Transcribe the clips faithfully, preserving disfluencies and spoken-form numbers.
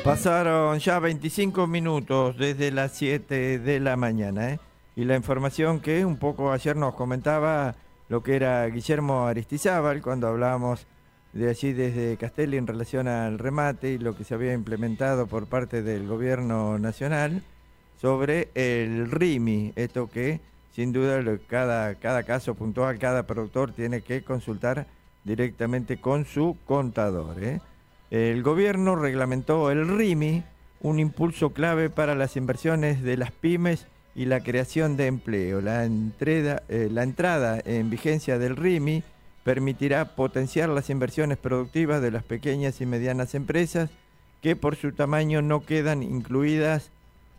Pasaron ya veinticinco minutos desde las siete de la mañana, ¿eh? Y la información que un poco ayer nos comentaba lo que era Guillermo Aristizábal cuando hablábamos de allí desde Castelli en relación al remate y lo que se había implementado por parte del gobierno nacional sobre el R I M I, esto que sin duda cada, cada caso puntual, cada productor tiene que consultar directamente con su contador, ¿eh? El gobierno reglamentó el R I M I, un impulso clave para las inversiones de las pymes y la creación de empleo. La, entreda, eh, la entrada en vigencia del R I M I permitirá potenciar las inversiones productivas de las pequeñas y medianas empresas que por su tamaño no quedan incluidas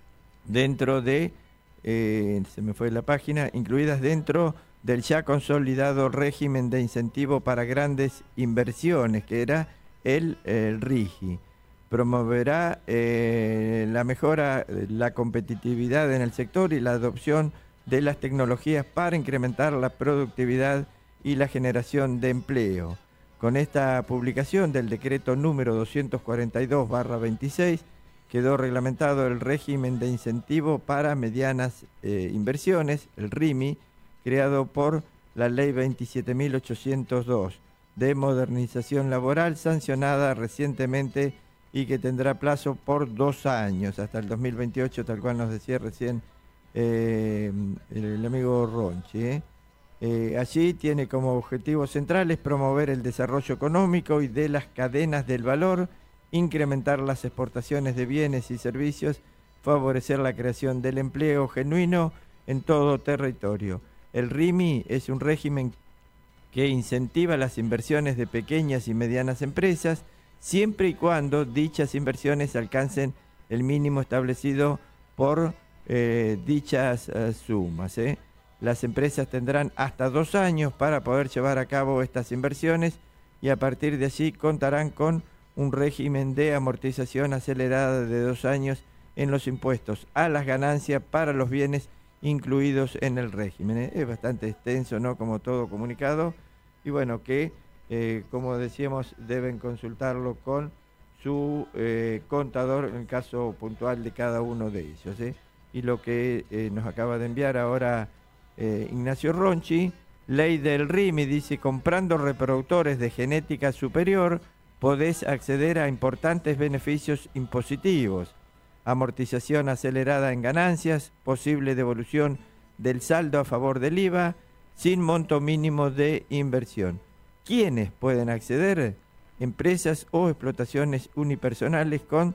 dentro de, eh, se me fue la página, incluidas dentro del ya consolidado régimen de incentivo para grandes inversiones, que era el, el R I G I. Promoverá eh, la mejora, la competitividad en el sector y la adopción de las tecnologías para incrementar la productividad y la generación de empleo. Con esta publicación del decreto número doscientos cuarenta y dos barra veintiséis, quedó reglamentado el régimen de incentivo para medianas eh, inversiones, el R I M I, creado por la ley veintisiete mil ochocientos dos de modernización laboral, sancionada recientemente y que tendrá plazo por dos años, hasta el dos mil veintiocho, tal cual nos decía recién eh, el, el amigo Ronchi, ¿eh? Eh, allí tiene como objetivos centrales promover el desarrollo económico y de las cadenas del valor, incrementar las exportaciones de bienes y servicios, favorecer la creación del empleo genuino en todo territorio. El R I M I es un régimen que incentiva las inversiones de pequeñas y medianas empresas, siempre y cuando dichas inversiones alcancen el mínimo establecido por eh, dichas eh, sumas, ¿eh? Las empresas tendrán hasta dos años para poder llevar a cabo estas inversiones y a partir de allí contarán con un régimen de amortización acelerada de dos años en los impuestos a las ganancias para los bienes incluidos en el régimen. ¿eh? Es bastante extenso, ¿no? Como todo comunicado. Y bueno, que, eh, como decíamos, deben consultarlo con su eh, contador en el caso puntual de cada uno de ellos. ¿eh? Y lo que eh, nos acaba de enviar ahora eh, Ignacio Ronchi, ley del R I M I, dice, comprando reproductores de genética superior, podés acceder a importantes beneficios impositivos. Amortización acelerada en ganancias, posible devolución del saldo a favor del I V A, sin monto mínimo de inversión. ¿Quiénes pueden acceder? Empresas o explotaciones unipersonales con